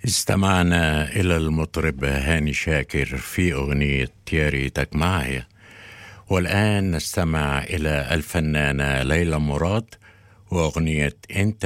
استمعنا إلى المطرب هاني شاكر في أغنية يا ريتك معايا. والآن نستمع إلى الفنانة ليلى مراد وأغنية أنت